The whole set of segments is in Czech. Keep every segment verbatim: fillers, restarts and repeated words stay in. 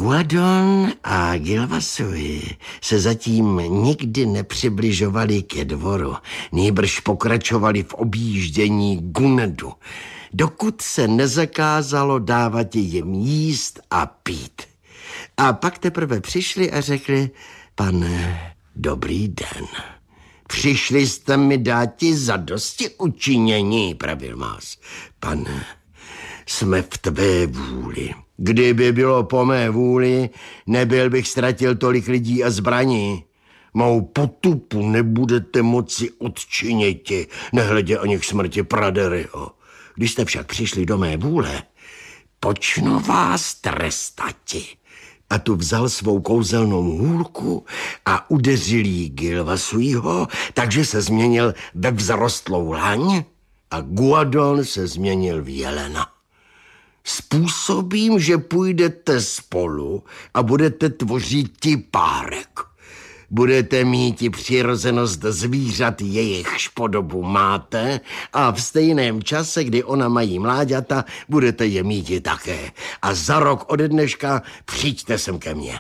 Guadon a Gilvasuji se zatím nikdy nepřibližovali ke dvoru, nýbrž pokračovali v objíždění Gunedu, dokud se nezakázalo dávat jim jíst a pít. A pak teprve přišli a řekli: pane, dobrý den. Přišli jste mi dáti zadosti učinění, pravil Más. Pane, jsme v tvé vůli. Kdyby bylo po mé vůli, nebyl bych ztratil tolik lidí a zbraní. Mou potupu nebudete moci odčiniti, nehledě ani k smrti Praderyho. Když jste však přišli do mé vůle, počnu vás trestati. A tu vzal svou kouzelnou hůlku a udeřil jí Gilvasuiho, takže se změnil ve vzrostlou laň a Guadon se změnil v jelena. Způsobím, že půjdete spolu a budete tvořit ti párek. Budete mít i přirozenost zvířat, jejichž podobu máte, a v stejném čase, kdy ona mají mláďata, budete je mít i také. A za rok ode dneška přijďte sem ke mně.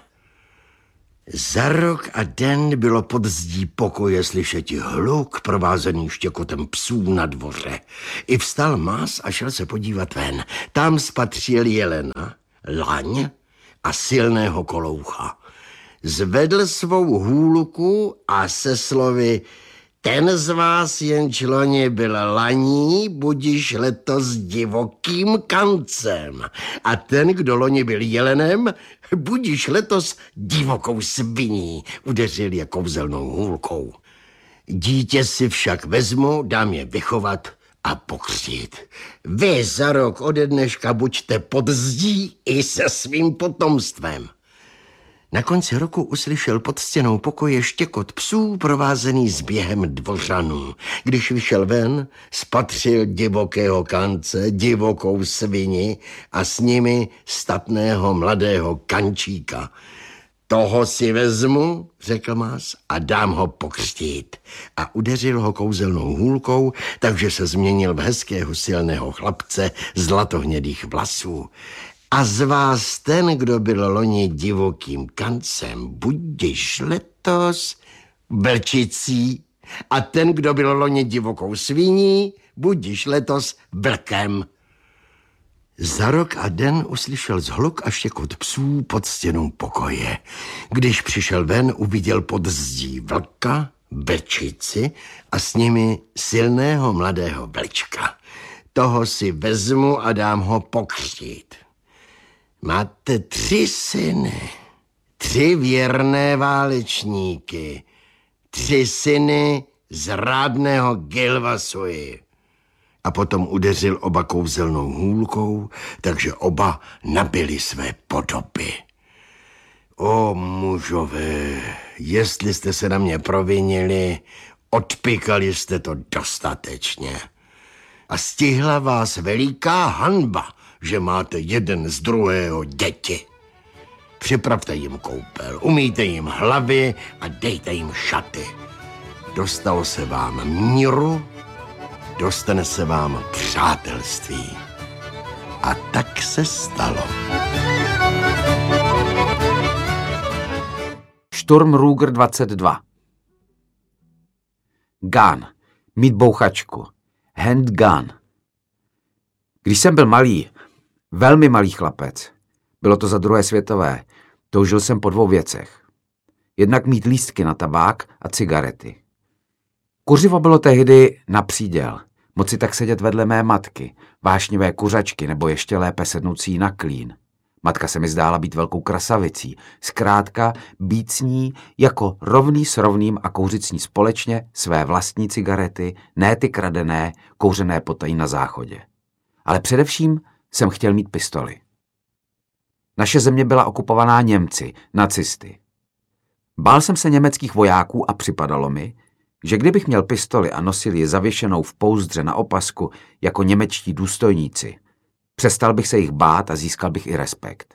Za rok a den bylo pod zdí pokoje slyšeti hluk provázený štěkotem psů na dvoře. I vstal Más a šel se podívat ven. Tam spatřil jelena, laň a silného koloucha. Zvedl svou hůlku a se slovy: ten z vás jenž loni byl laní, budiž letos divokým kancem. A ten, kdo loni byl jelenem, budiž letos divokou sviní, udeřil je kouzelnou hůlkou. Dítě si však vezmu, dám je vychovat a pokřtít. Vy za rok ode dneška buďte pod zdí i se svým potomstvem. Na konci roku uslyšel pod stěnou pokoje štěkot psů provázený zběhem dvořanů. Když vyšel ven, spatřil divokého kance, divokou svini a s nimi statného mladého kančíka. Toho si vezmu, řekl Más, a dám ho pokřtít. A udeřil ho kouzelnou hůlkou, takže se změnil v hezkého silného chlapce zlatohnědých vlasů. A z vás ten, kdo byl loni divokým kancem, budiž letos vlčicí, a ten, kdo byl loni divokou sviní, budiž letos vlkem. Za rok a den uslyšel zhluk a štěkot psů pod stěnou pokoje. Když přišel ven, uviděl pod zdí vlka, vlčici a s nimi silného mladého vlčka. Toho si vezmu a dám ho pokřtít. Máte tři syny, tři věrné válečníky, tři syny zrádného Gilvasuji. A potom udeřil oba kouzelnou hůlkou, takže oba nabili své podoby. O mužové, jestli jste se na mě provinili, odpykali jste to dostatečně. A stihla vás veliká hanba, že máte jeden z druhého děti. Připravte jim koupel, umýjte jim hlavy a dejte jim šaty. Dostalo se vám míru, dostane se vám přátelství. A tak se stalo. Sturm Ruger dvacet dva. Gun. Mít bouchačku. Handgun. Když jsem byl malý, velmi malý chlapec, bylo to za druhé světové, toužil jsem po dvou věcech. Jednak mít lístky na tabák a cigarety. Kuřivo bylo tehdy na příděl, moci tak sedět vedle mé matky, vášnivé kuřačky nebo ještě lépe sednoucí na klín. Matka se mi zdála být velkou krasavicí, zkrátka být s ní jako rovný s rovným a kouřit s ní společně své vlastní cigarety, ne ty kradené, kouřené potají na záchodě. Ale především jsem chtěl mít pistoli. Naše země byla okupovaná Němci, nacisty. Bál jsem se německých vojáků a připadalo mi, že kdybych měl pistoli a nosil ji zavěšenou v pouzdře na opasku jako němečtí důstojníci, přestal bych se jich bát a získal bych i respekt.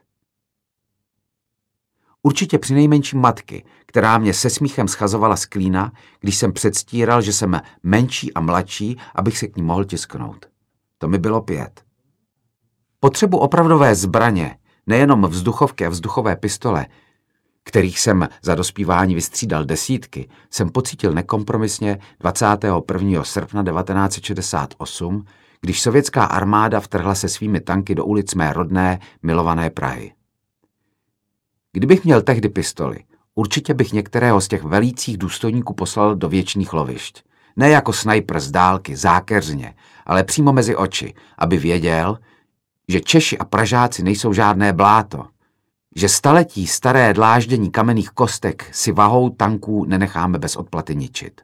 Určitě přinejmenším matky, která mě se smíchem schazovala z klína, když jsem předstíral, že jsem menší a mladší, abych se k ní mohl tisknout. To mi bylo pět. Potřebu opravdové zbraně nejenom vzduchovky a vzduchové pistole, kterých jsem za dospívání vystřídal desítky, jsem pocítil nekompromisně dvacátého prvního srpna devatenáct set šedesát osm, když sovětská armáda vtrhla se svými tanky do ulic mé rodné, milované Prahy. Kdybych měl tehdy pistoli, určitě bych některého z těch velících důstojníků poslal do věčných lovišť. Ne jako snajper z dálky, zákeřně, ale přímo mezi oči, aby věděl, že Češi a Pražáci nejsou žádné bláto, že staletí staré dláždění kamenných kostek si vahou tanků nenecháme bez odplaty ničit.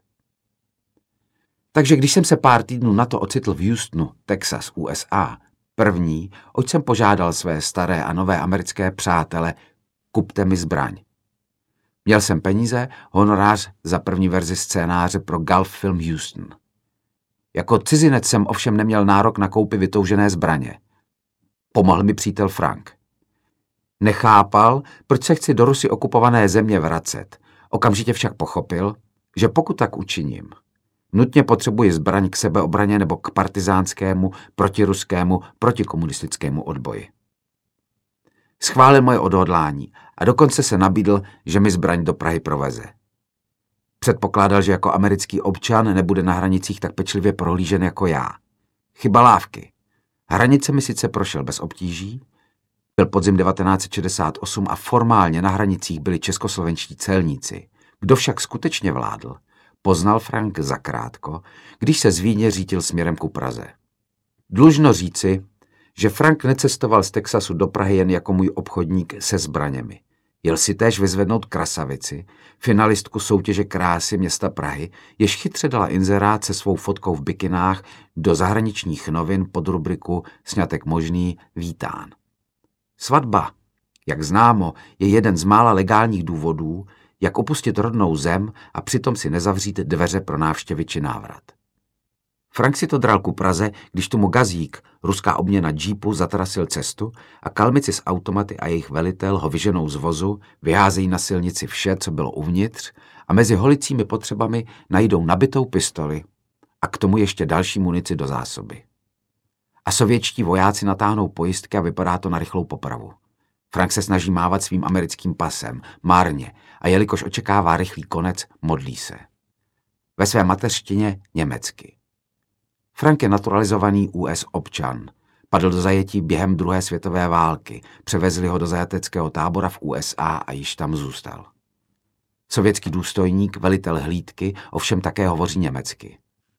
Takže když jsem se pár týdnů na to ocitl v Houstonu, Texas, U S A, první, oč jsem požádal své staré a nové americké přátele, kupte mi zbraň. Měl jsem peníze, honorář za první verzi scénáře pro Gulf Film Houston. Jako cizinec jsem ovšem neměl nárok na koupi vytoužené zbraně. Pomohl mi přítel Frank. Nechápal, proč se chci do Rusy okupované země vracet. Okamžitě však pochopil, že pokud tak učiním, nutně potřebuji zbraň k sebeobraně nebo k partizánskému, protiruskému, protikomunistickému odboji. Schválil moje odhodlání a dokonce se nabídl, že mi zbraň do Prahy proveze. Předpokládal, že jako americký občan nebude na hranicích tak pečlivě prohlížen jako já. Chyba lávky. Hranice mi sice prošel bez obtíží, byl podzim devatenáct set šedesát osm a formálně na hranicích byli českoslovenští celníci. Kdo však skutečně vládl, poznal Frank zakrátko, když se z Vídně řítil směrem ku Praze. Dlužno říci, že Frank necestoval z Texasu do Prahy jen jako můj obchodník se zbraněmi. Jel si též vyzvednout krasavici, finalistku soutěže krásy města Prahy, jež chytře dala inzerát se svou fotkou v bikinách do zahraničních novin pod rubriku Sňatek možný, vítán. Svatba, jak známo, je jeden z mála legálních důvodů, jak opustit rodnou zem a přitom si nezavřít dveře pro návštěvy či návrat. Frank si to dral ku Praze, když tomu Gazík, ruská obměna džípu, zatrasil cestu a kalmici s automaty a jejich velitel ho vyženou z vozu, vyházejí na silnici vše, co bylo uvnitř, a mezi holicími potřebami najdou nabitou pistoli a k tomu ještě další munici do zásoby. A sovětští vojáci natáhnou pojistky a vypadá to na rychlou popravu. Frank se snaží mávat svým americkým pasem, marně, a jelikož očekává rychlý konec, modlí se. Ve své mateřštině německy. Frank je naturalizovaný U S občan. Padl do zajetí během druhé světové války, převezli ho do zajateckého tábora v U S A a již tam zůstal. Sovětský důstojník, velitel hlídky, ovšem také hovoří německy.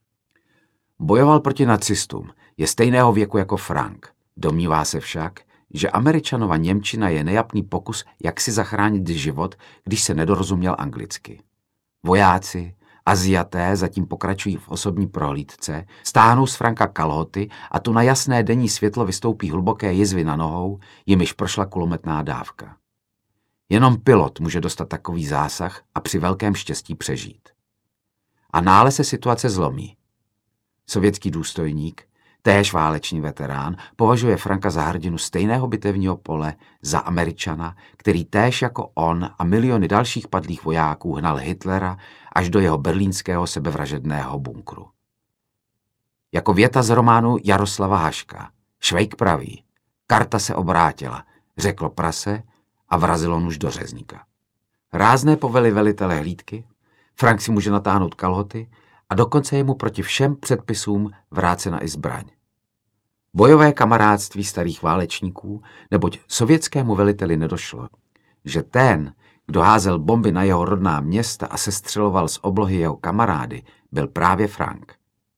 Bojoval proti nacistům, je stejného věku jako Frank. Domnívá se však, že Američanova němčina je nejapný pokus, jak si zachránit život, když se nedorozuměl anglicky. Vojáci, Aziaté zatím pokračují v osobní prohlídce, stáhnou z Franka kalhoty a tu na jasné denní světlo vystoupí hluboké jizvy na nohou, jimiž prošla kulometná dávka. Jenom pilot může dostat takový zásah a při velkém štěstí přežít. A náhle se situace zlomí. Sovětský důstojník, též váleční veterán, považuje Franka za hrdinu stejného bitevního pole, za Američana, který též jako on a miliony dalších padlých vojáků hnal Hitlera až do jeho berlínského sebevražedného bunkru. Jako věta z románu Jaroslava Haška. Švejk praví, karta se obrátila, řeklo prase a vrazilo nůž do řezníka. Rázné povely velitele hlídky, Frank si může natáhnout kalhoty a dokonce je mu proti všem předpisům vrácena i zbraň. Bojové kamarádství starých válečníků, neboť sovětskému veliteli nedošlo, že ten, kdo házel bomby na jeho rodná města a sestřeloval z oblohy jeho kamarády, byl právě Frank.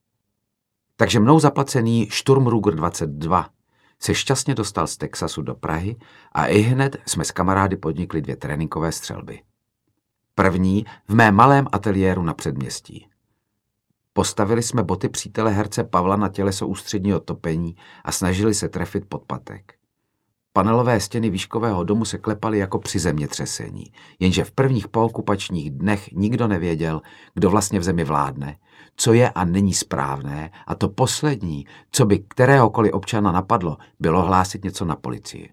Takže mnou zaplacený Sturmruger dvacet dva se šťastně dostal z Texasu do Prahy a ihned jsme s kamarády podnikli dvě tréninkové střelby. První v mém malém ateliéru na předměstí. Postavili jsme boty přítele herce Pavla na těleso ústředního topení a snažili se trefit podpatek. Panelové stěny výškového domu se klepaly jako při zemětřesení, jenže v prvních pookupačních dnech nikdo nevěděl, kdo vlastně v zemi vládne, co je a není správné, a to poslední, co by kteréhokoliv občana napadlo, bylo hlásit něco na policii.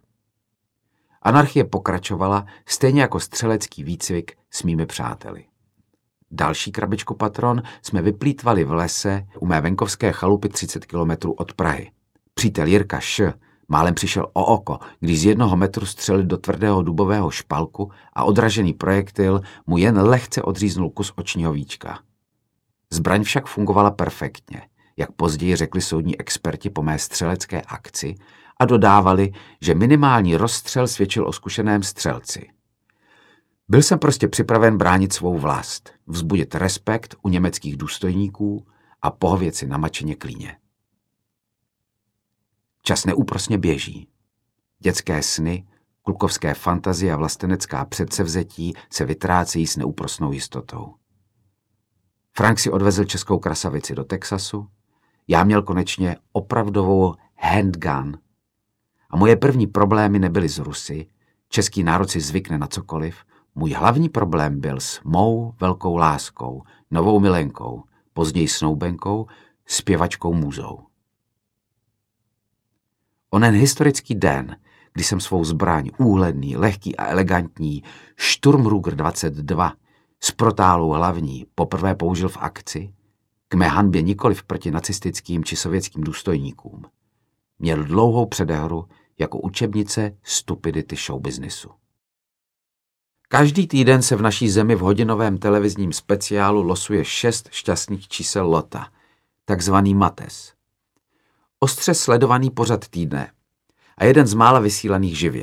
Anarchie pokračovala, stejně jako střelecký výcvik s mými přáteli. Další krabičku patron jsme vyplýtvali v lese u mé venkovské chalupy třicet kilometrů od Prahy. Přítel Jirka Š. Málem přišel o oko, když z jednoho metru střelil do tvrdého dubového špalku a odražený projektil mu jen lehce odříznul kus očního víčka. Zbraň však fungovala perfektně, jak později řekli soudní experti po mé střelecké akci a dodávali, že minimální rozstřel svědčil o zkušeném střelci. Byl jsem prostě připraven bránit svou vlast, vzbudit respekt u německých důstojníků a pohovět si namačeně klíně. Čas neúprosně běží. Dětské sny, klukovské fantazie a vlastenecká předsevzetí se vytrácejí s neúprosnou jistotou. Frank si odvezl českou krasavici do Texasu, já měl konečně opravdovou handgun. A moje první problémy nebyly z Rusy, český národ si zvykne na cokoliv, můj hlavní problém byl s mou velkou láskou, novou milenkou, později snoubenkou, zpěvačkou Můzou. Onen historický den, kdy jsem svou zbraň úhledný, lehký a elegantní Sturmruger dvacet dva s protálou hlavní poprvé použil v akci, k mé hanbě nikoliv proti nacistickým či sovětským důstojníkům. Měl dlouhou předehru jako učebnice stupidity showbiznisu. Každý týden se v naší zemi v hodinovém televizním speciálu losuje šest šťastných čísel lota, takzvaný Mates. Ostře sledovaný pořad týdne a jeden z mála vysílaných živě.